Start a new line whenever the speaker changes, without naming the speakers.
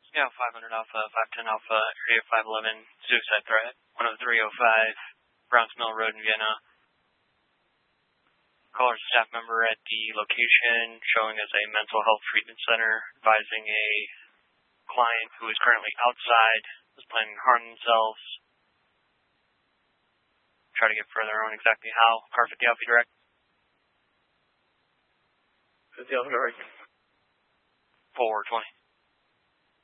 Yeah, 500 Alpha, 510 Alpha, area 511, suicide threat, 10305, Browns Mill Road in Vienna. Caller staff member at the location showing as a mental health treatment center, advising a client who is currently outside, was planning to harm themselves. Try to get further on exactly how. Car 50 Alpha direct.
50 Alpha direct.
420.